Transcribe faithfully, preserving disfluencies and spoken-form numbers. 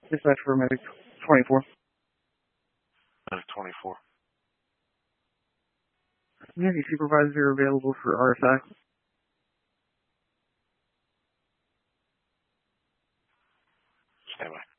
Dispatch for Medic twenty-four. Medic twenty-four. Navy supervisor available for R S I. Stand by.